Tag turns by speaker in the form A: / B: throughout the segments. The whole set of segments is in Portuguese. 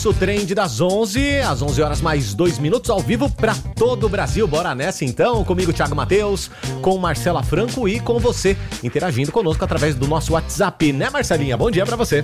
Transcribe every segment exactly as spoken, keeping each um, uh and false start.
A: O Trend das onze, às onze horas mais dois minutos, ao vivo para todo o Brasil. Bora nessa então, comigo Thiago Matheus, com Marcela Franco e com você, interagindo conosco através do nosso WhatsApp, né Marcelinha? Bom dia para você.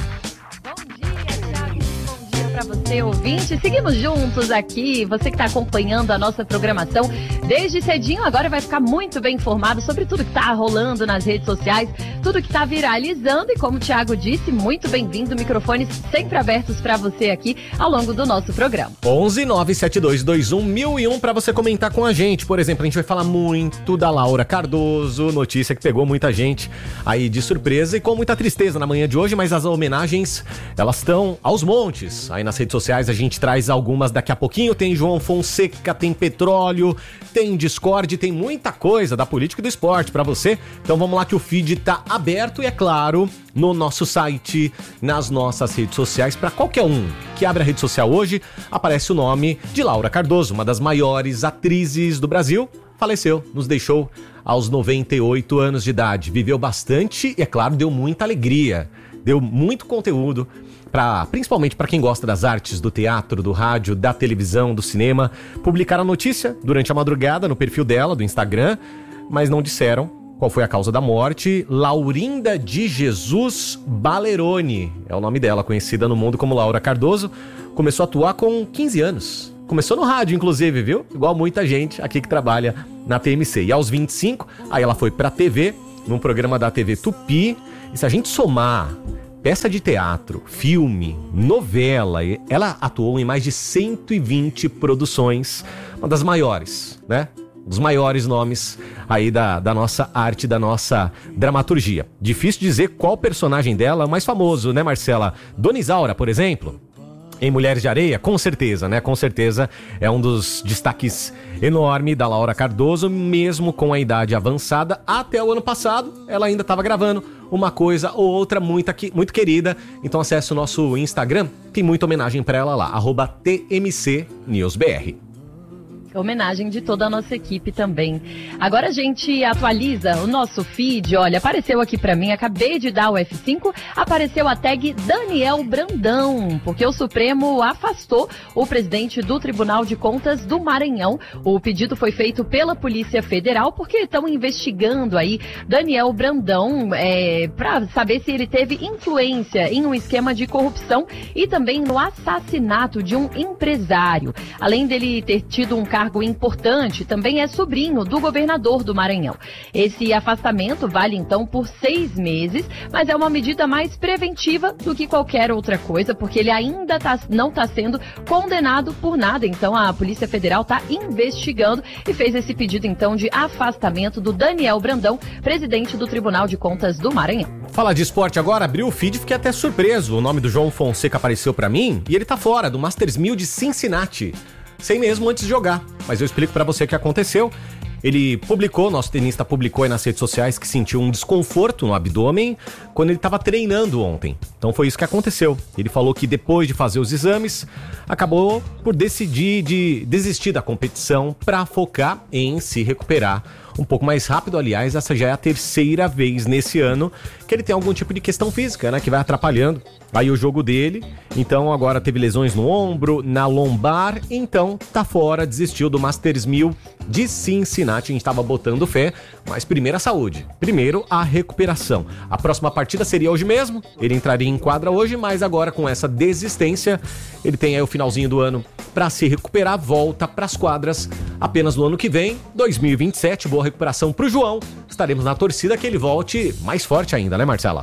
B: Para você, ouvinte, seguimos juntos aqui, você que está acompanhando a nossa programação desde cedinho, agora vai ficar muito bem informado sobre tudo que está rolando nas redes sociais, tudo que está viralizando e como o Thiago disse, muito bem-vindo, microfones sempre abertos para você aqui ao longo do nosso programa.
A: onze nove sete dois dois um mil e um para você comentar com a gente, por exemplo, a gente vai falar muito da Laura Cardoso, notícia que pegou muita gente aí de surpresa e com muita tristeza na manhã de hoje, mas as homenagens, elas estão aos montes, aí nas redes sociais a gente traz algumas daqui a pouquinho, tem João Fonseca, tem petróleo, tem Discord, tem muita coisa da política e do esporte pra você, então vamos lá que o feed tá aberto e é claro, no nosso site, nas nossas redes sociais, pra qualquer um que abre a rede social hoje, aparece o nome de Laura Cardoso, uma das maiores atrizes do Brasil, faleceu, nos deixou aos noventa e oito anos de idade, viveu bastante e é claro, deu muita alegria, deu muito conteúdo, Pra, principalmente para quem gosta das artes, do teatro, do rádio, da televisão, do cinema. Publicaram a notícia durante a madrugada no perfil dela, do Instagram, mas não disseram qual foi a causa da morte. Laurinda de Jesus Baleroni é o nome dela, conhecida no mundo como Laura Cardoso. Começou a atuar com quinze anos. Começou no rádio, inclusive, viu? Igual muita gente aqui que trabalha na T M C. E aos vinte e cinco, aí ela foi pra T V, num programa da T V Tupi. E se a gente somar peça de teatro, filme, novela, ela atuou em mais de cento e vinte produções, uma das maiores, né? Dos maiores nomes aí da, da nossa arte, da nossa dramaturgia. Difícil dizer qual personagem dela é o mais famoso, né, Marcela? Dona Isaura, por exemplo, em Mulheres de Areia, com certeza, né? Com certeza é um dos destaques enorme da Laura Cardoso, mesmo com a idade avançada. Até o ano passado, ela ainda estava gravando uma coisa ou outra muito, muito querida. Então acesse o nosso Instagram, tem muita homenagem para ela lá, arroba T M C News B R.
B: Homenagem de toda a nossa equipe também. Agora a gente atualiza o nosso feed, olha, apareceu aqui pra mim, acabei de dar o F cinco, apareceu a tag Daniel Brandão, porque o Supremo afastou o presidente do Tribunal de Contas do Maranhão. O pedido foi feito pela Polícia Federal, porque estão investigando aí Daniel Brandão é, pra saber se ele teve influência em um esquema de corrupção e também no assassinato de um empresário. Além dele ter tido um cargo importante, também é sobrinho do governador do Maranhão. Esse afastamento vale então por seis meses, mas é uma medida mais preventiva do que qualquer outra coisa, porque ele ainda tá, não está sendo condenado por nada. Então a Polícia Federal está investigando e fez esse pedido então de afastamento do Daniel Brandão, presidente do Tribunal de Contas do Maranhão.
A: Falar de esporte agora, abriu o feed, fiquei até surpreso. O nome do João Fonseca apareceu pra mim e ele tá fora do Masters mil de Cincinnati. Sem mesmo antes de jogar, mas eu explico pra você o que aconteceu. Ele publicou, nosso tenista publicou aí nas redes sociais que sentiu um desconforto no abdômen quando ele estava treinando ontem. Então foi isso que aconteceu. Ele falou que depois de fazer os exames, acabou por decidir de desistir da competição para focar em se recuperar um pouco mais rápido. Aliás, essa já é a terceira vez nesse ano que ele tem algum tipo de questão física, né, que vai atrapalhando aí o jogo dele. Então agora teve lesões no ombro, na lombar, então tá fora, desistiu do Masters mil de Cincinnati. A gente tava botando fé, mas primeiro a saúde, primeiro a recuperação. A próxima partida seria hoje mesmo, ele entraria em quadra hoje, mas agora com essa desistência, ele tem aí o finalzinho do ano para se recuperar, volta pras quadras apenas no ano que vem, dois mil e vinte e sete. Boa recuperação pro João, estaremos na torcida que ele volte mais forte ainda, né, Marcela?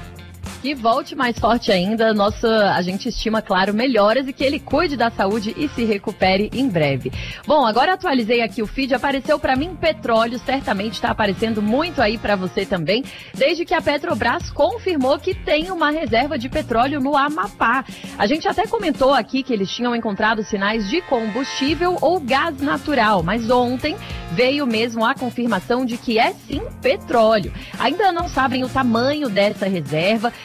B: Que volte mais forte ainda, nossa, a gente estima, claro, melhoras e que ele cuide da saúde e se recupere em breve. Bom, agora atualizei aqui o feed, apareceu pra mim petróleo, certamente está aparecendo muito aí pra você também, desde que a Petrobras confirmou que tem uma reserva de petróleo no Amapá. A gente até comentou aqui que eles tinham encontrado sinais de combustível ou gás natural, mas ontem veio mesmo a confirmação de que é sim petróleo. Ainda não sabem o tamanho dessa reserva,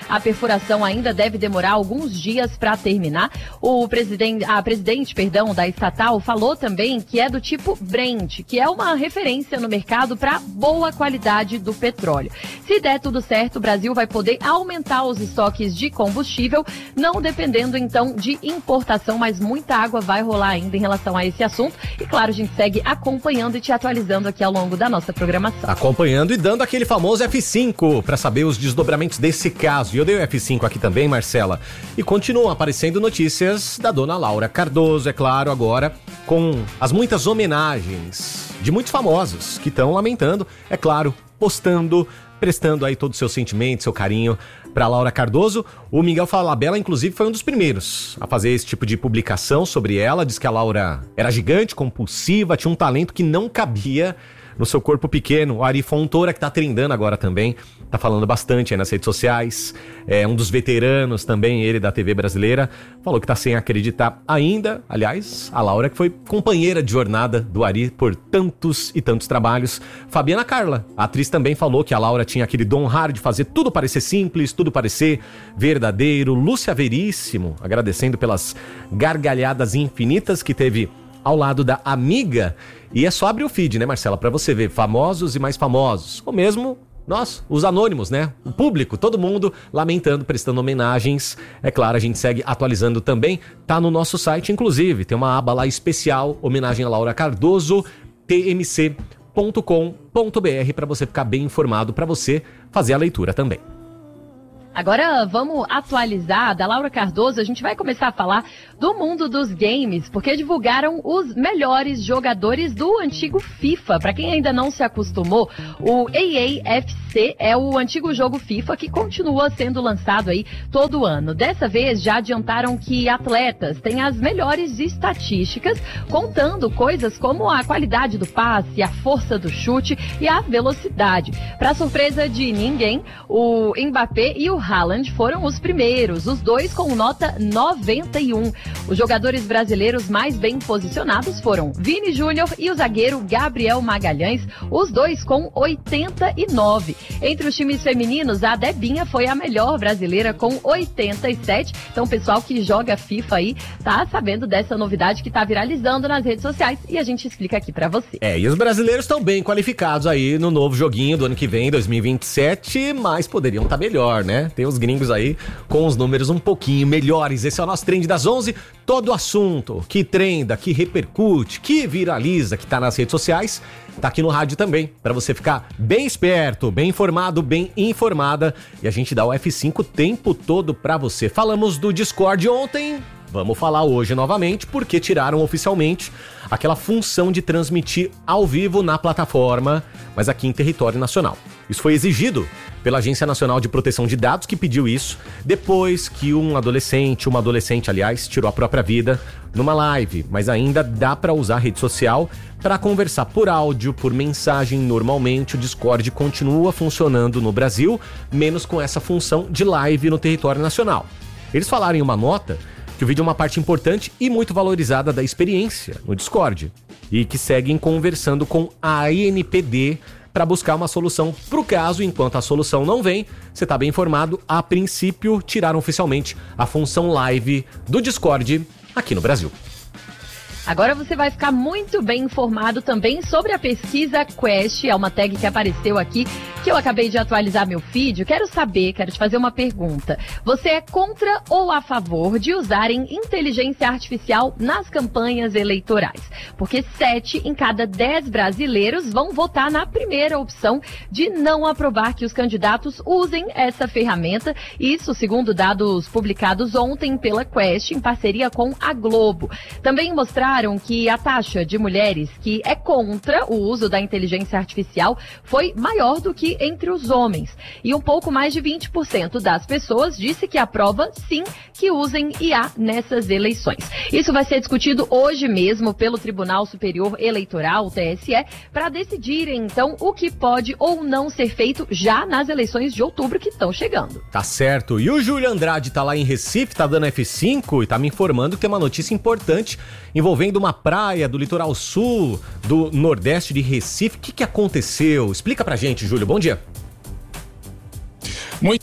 B: A perfuração ainda deve demorar alguns dias para terminar. O presidente, a presidente, perdão, da estatal falou também que é do tipo Brent, que é uma referência no mercado para boa qualidade do petróleo. Se der tudo certo, o Brasil vai poder aumentar os estoques de combustível, não dependendo então de importação, mas muita água vai rolar ainda em relação a esse assunto. E claro, a gente segue acompanhando e te atualizando aqui ao longo da nossa programação.
A: Acompanhando e dando aquele famoso F cinco para saber os desdobramentos desse caso. E eu dei o F cinco aqui também, Marcela. E continuam aparecendo notícias da dona Laura Cardoso, é claro, agora com as muitas homenagens de muitos famosos que estão lamentando, é claro, postando, prestando aí todo o seu sentimento, seu carinho para Laura Cardoso. O Miguel Falabella, inclusive, foi um dos primeiros a fazer esse tipo de publicação sobre ela. Diz que a Laura era gigante, compulsiva, tinha um talento que não cabia no seu corpo pequeno. O Ari Fontoura, que tá trendando agora também, tá falando bastante aí nas redes sociais. É um dos veteranos também, ele da T V brasileira, falou que tá sem acreditar ainda. Aliás, a Laura, que foi companheira de jornada do Ari por tantos e tantos trabalhos. Fabiana Carla, a atriz, também falou que a Laura tinha aquele dom raro de fazer tudo parecer simples, tudo parecer verdadeiro. Lúcia Veríssimo, agradecendo pelas gargalhadas infinitas que teve ao lado da amiga. E é só abrir o feed, né, Marcela, pra você ver famosos e mais famosos, ou mesmo nós, os anônimos, né, o público, todo mundo lamentando, prestando homenagens. É claro, a gente segue atualizando também, tá no nosso site, inclusive, tem uma aba lá especial, homenagem a Laura Cardoso, t m c ponto com ponto b r, para você ficar bem informado, para você fazer a leitura também.
B: Agora vamos atualizar da Laura Cardoso. A gente vai começar a falar do mundo dos games, porque divulgaram os melhores jogadores do antigo FIFA. Para quem ainda não se acostumou, o A A F C é o antigo jogo FIFA que continua sendo lançado aí todo ano. Dessa vez já adiantaram que atletas têm as melhores estatísticas, contando coisas como a qualidade do passe, a força do chute e a velocidade. Para surpresa de ninguém, o Mbappé e o Haaland foram os primeiros, os dois com nota noventa e um. Os jogadores brasileiros mais bem posicionados foram Vini Júnior e o zagueiro Gabriel Magalhães, os dois com oitenta e nove. Entre os times femininos, a Debinha foi a melhor brasileira com oitenta e sete. Então o pessoal que joga FIFA aí tá sabendo dessa novidade que tá viralizando nas redes sociais e a gente explica aqui pra você.
A: É, e os brasileiros estão bem qualificados aí no novo joguinho do ano que vem, dois mil e vinte e sete, mas poderiam estar melhor, né? Tem os gringos aí com os números um pouquinho melhores. Esse é o nosso Trend das onze. Todo assunto que trenda, que repercute, que viraliza, que tá nas redes sociais, tá aqui no rádio também, para você ficar bem esperto, bem informado, bem informada. E a gente dá o F cinco o tempo todo para você. Falamos do Discord ontem, vamos falar hoje novamente, porque tiraram oficialmente aquela função de transmitir ao vivo na plataforma, mas aqui em território nacional. Isso foi exigido pela Agência Nacional de Proteção de Dados, que pediu isso depois que um adolescente, uma adolescente, aliás, tirou a própria vida numa live. Mas ainda dá para usar a rede social para conversar por áudio, por mensagem. Normalmente o Discord continua funcionando no Brasil, menos com essa função de live no território nacional. Eles falaram em uma nota que o vídeo é uma parte importante e muito valorizada da experiência no Discord, e que seguem conversando com a A N P D para buscar uma solução para o caso. Enquanto a solução não vem, você está bem informado, a princípio tiraram oficialmente a função live do Discord aqui no Brasil.
B: Agora você vai ficar muito bem informado também sobre a pesquisa Quest, é uma tag que apareceu aqui, que eu acabei de atualizar meu feed. Eu quero saber, quero te fazer uma pergunta. Você é contra ou a favor de usarem inteligência artificial nas campanhas eleitorais? Porque sete em cada dez brasileiros vão votar na primeira opção de não aprovar que os candidatos usem essa ferramenta. Isso segundo dados publicados ontem pela Quest, em parceria com a Globo. Também mostraram que a taxa de mulheres que é contra o uso da inteligência artificial foi maior do que entre os homens. E um pouco mais de vinte por cento das pessoas disse que aprova, sim, que usem I A nessas eleições. Isso vai ser discutido hoje mesmo pelo Tribunal Superior Eleitoral, o T S E, para decidirem, então, o que pode ou não ser feito já nas eleições de outubro que estão chegando.
A: Tá certo. E o Júlio Andrade tá lá em Recife, tá dando F cinco e tá me informando que tem uma notícia importante envolvendo uma praia do litoral sul do Nordeste de Recife. O que, que aconteceu? Explica pra gente, Júlio. Bom dia.
C: Muito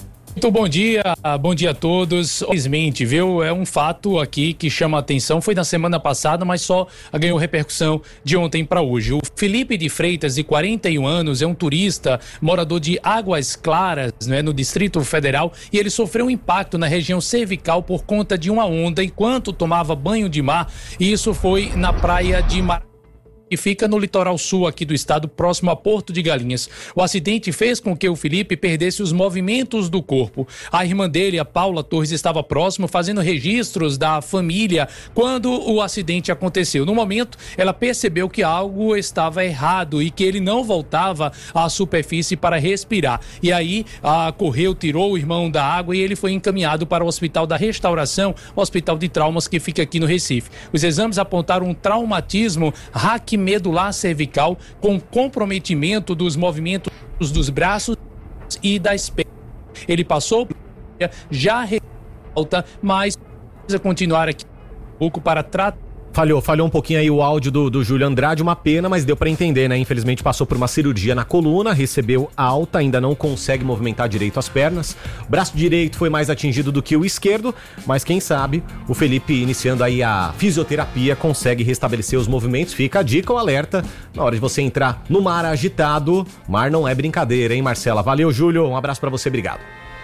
C: Muito bom dia, bom dia a todos. Infelizmente, viu, é um fato aqui que chama a atenção, foi na semana passada, mas só ganhou repercussão de ontem para hoje. O Felipe de Freitas, de quarenta e um anos, é um turista, morador de Águas Claras, né, no Distrito Federal, e ele sofreu um impacto na região cervical por conta de uma onda enquanto tomava banho de mar, e isso foi na praia de Mar... que fica no litoral sul aqui do estado, próximo a Porto de Galinhas. O acidente fez com que o Felipe perdesse os movimentos do corpo. A irmã dele, a Paula Torres, estava próximo, fazendo registros da família quando o acidente aconteceu. No momento, ela percebeu que algo estava errado e que ele não voltava à superfície para respirar. E aí, a, correu, tirou o irmão da água e ele foi encaminhado para o Hospital da Restauração, o Hospital de Traumas que fica aqui no Recife. Os exames apontaram um traumatismo raquidiano medular cervical com comprometimento dos movimentos dos braços e das pernas. Ele passou já volta, mas precisa continuar aqui um pouco para tratar.
A: Falhou, falhou um pouquinho aí o áudio do, do Júlio Andrade, uma pena, mas deu pra entender, né? Infelizmente passou por uma cirurgia na coluna, recebeu alta, ainda não consegue movimentar direito as pernas. O braço direito foi mais atingido do que o esquerdo, mas quem sabe o Felipe, iniciando aí a fisioterapia, consegue restabelecer os movimentos. Fica a dica, o alerta, na hora de você entrar no mar agitado. Mar não é brincadeira, hein, Marcela? Valeu, Júlio, um abraço pra você, obrigado.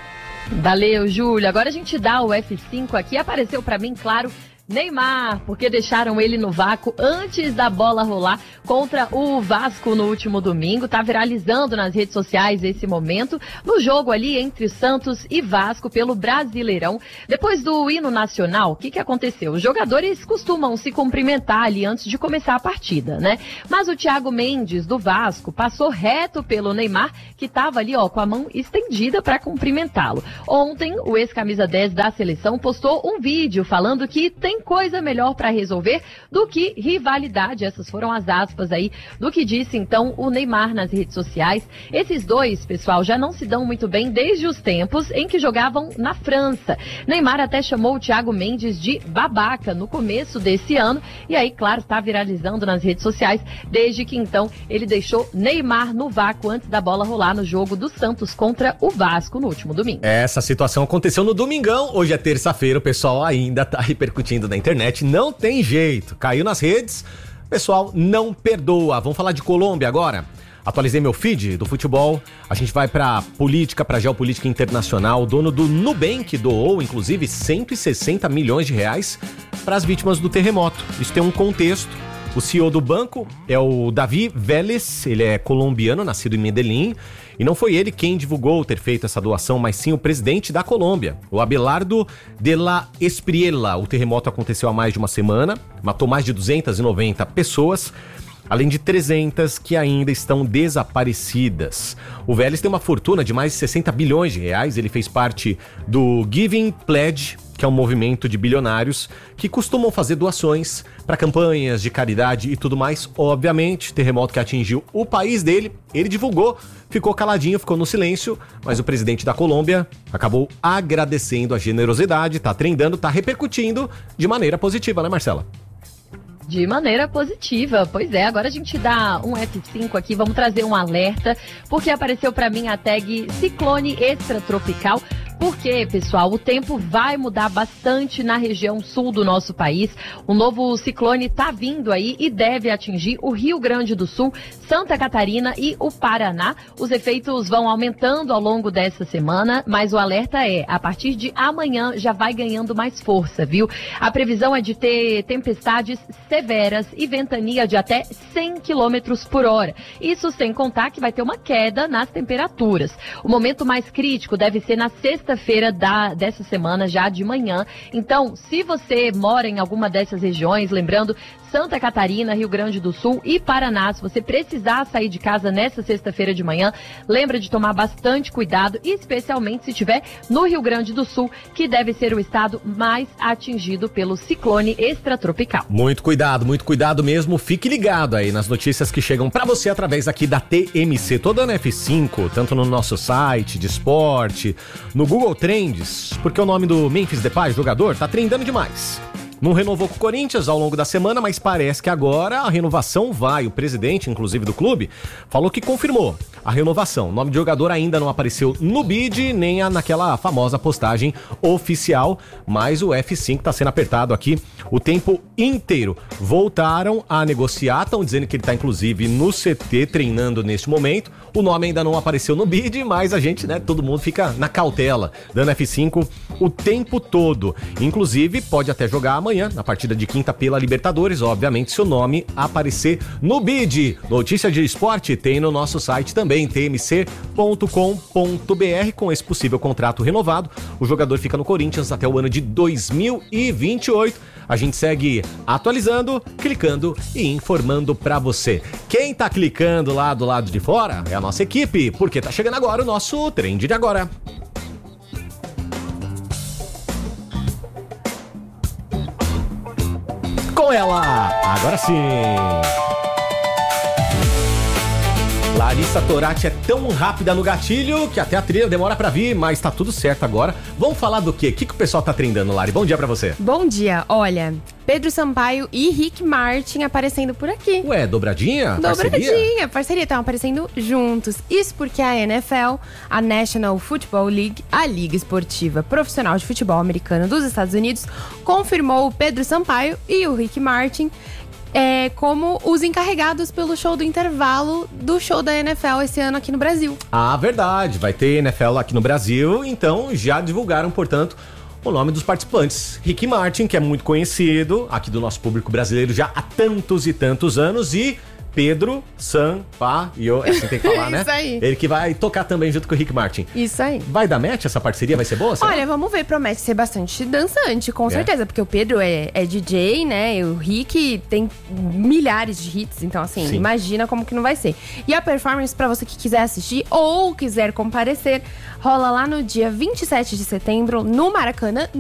B: Valeu, Júlio. Agora a gente dá o F cinco aqui, apareceu pra mim, claro, Neymar, porque deixaram ele no vácuo antes da bola rolar contra o Vasco no último domingo. Tá viralizando nas redes sociais esse momento, no jogo ali entre Santos e Vasco pelo Brasileirão. Depois do hino nacional, o que que aconteceu? Os jogadores costumam se cumprimentar ali antes de começar a partida, né? Mas o Thiago Mendes, do Vasco, passou reto pelo Neymar, que estava ali, ó, com a mão estendida para cumprimentá-lo. Ontem, o ex-camisa dez da seleção postou um vídeo falando que tem coisa melhor para resolver do que rivalidade. Essas foram as aspas aí do que disse então o Neymar nas redes sociais. Esses dois, pessoal, já não se dão muito bem desde os tempos em que jogavam na França. Neymar até chamou o Thiago Mendes de babaca no começo desse ano e aí, claro, está viralizando nas redes sociais desde que então ele deixou Neymar no vácuo antes da bola rolar no jogo do Santos contra o Vasco no último domingo.
A: Essa situação aconteceu no domingão, hoje é terça-feira, o pessoal ainda tá repercutindo na internet, não tem jeito, caiu nas redes, pessoal não perdoa. Vamos falar de Colômbia agora? Atualizei meu feed do futebol, a gente vai pra política, pra geopolítica internacional. O dono do Nubank doou, inclusive, cento e sessenta milhões de reais para as vítimas do terremoto. Isso tem um contexto. O C E O do banco é o David Vélez, ele é colombiano, nascido em Medellín, e não foi ele quem divulgou ter feito essa doação, mas sim o presidente da Colômbia, o Abelardo de la Espriella. O terremoto aconteceu há mais de uma semana, matou mais de duzentas e noventa pessoas, além de trezentas que ainda estão desaparecidas. O Vélez tem uma fortuna de mais de sessenta bilhões de reais, ele fez parte do Giving Pledge, que é um movimento de bilionários que costumam fazer doações para campanhas de caridade e tudo mais. Obviamente, terremoto que atingiu o país dele, ele divulgou, ficou caladinho, ficou no silêncio, mas o presidente da Colômbia acabou agradecendo a generosidade, tá trendando, tá repercutindo de maneira positiva, né, Marcela?
B: De maneira positiva, pois é, agora a gente dá um F cinco aqui, vamos trazer um alerta, porque apareceu para mim a tag ciclone extratropical. Porque, pessoal, o tempo vai mudar bastante na região sul do nosso país. O novo ciclone está vindo aí e deve atingir o Rio Grande do Sul, Santa Catarina e o Paraná. Os efeitos vão aumentando ao longo dessa semana, mas o alerta é, a partir de amanhã já vai ganhando mais força, viu? A previsão é de ter tempestades severas e ventania de até cem quilômetros por hora. Isso sem contar que vai ter uma queda nas temperaturas. O momento mais crítico deve ser na sexta Sexta-feira da, dessa semana, já de manhã. Então, se você mora em alguma dessas regiões, lembrando, Santa Catarina, Rio Grande do Sul e Paraná, se você precisar sair de casa nessa sexta-feira de manhã, lembra de tomar bastante cuidado, especialmente se estiver no Rio Grande do Sul, que deve ser o estado mais atingido pelo ciclone extratropical.
A: Muito cuidado, muito cuidado mesmo. Fique ligado aí nas notícias que chegam pra você através aqui da T M C. Tô dando F cinco, tanto no nosso site de esporte, no Google Trends, porque o nome do Memphis Depay, jogador, tá trendando demais. Não renovou com o Corinthians ao longo da semana, mas parece que agora a renovação vai. O presidente, inclusive, do clube, falou que confirmou a renovação. O nome de jogador ainda não apareceu no bid, nem a, naquela famosa postagem oficial, mas o F cinco tá sendo apertado aqui o tempo inteiro. Voltaram a negociar, estão dizendo que ele tá, inclusive, no C T treinando neste momento. O nome ainda não apareceu no bid, mas a gente, né, todo mundo fica na cautela, dando F cinco o tempo todo. Inclusive, pode até jogar amanhã, na partida de quinta pela Libertadores, obviamente, se o nome aparecer no bid. Notícia de esporte tem no nosso site também, t m c ponto com ponto b r. Com esse possível contrato renovado, o jogador fica no Corinthians até o ano de dois mil e vinte e oito. A gente segue atualizando, clicando e informando pra você. Quem tá clicando lá do lado de fora é a nossa equipe, porque tá chegando agora o nosso Trend de Agora. Com ela, agora sim. Larissa Torati é tão rápida no gatilho que até a trilha demora pra vir, mas tá tudo certo agora. Vamos falar do quê? O que, que o pessoal tá trendando, Lari? Bom dia pra você.
D: Bom dia. Olha, Pedro Sampaio e Rick Martin aparecendo por aqui.
A: Ué, dobradinha?
D: Dobradinha,
A: parceria?
D: parceria. Estão aparecendo juntos. Isso porque a N F L, a National Football League, a Liga Esportiva Profissional de Futebol Americano dos Estados Unidos, confirmou o Pedro Sampaio e o Rick Martin É, como os encarregados pelo show do intervalo do show da N F L esse ano aqui no Brasil.
A: Ah, verdade. Vai ter N F L aqui no Brasil, então já divulgaram, portanto, o nome dos participantes. Rick Martin, que é muito conhecido aqui do nosso público brasileiro já há tantos e tantos anos, e Pedro Sampaio, é assim tem que falar, né?
D: Isso aí.
A: Ele que vai tocar também junto com o Rick Martin.
D: Isso aí.
A: Vai dar match essa parceria? Vai ser boa? Será?
D: Olha, vamos ver, promete ser bastante dançante, com
A: É.
D: certeza, porque o Pedro é, é D J, né, e o Rick tem milhares de hits, então assim,
A: Sim.
D: imagina como que não vai ser. E a performance, pra você que quiser assistir ou quiser comparecer, rola lá no dia vinte e sete de setembro, no Maracanã,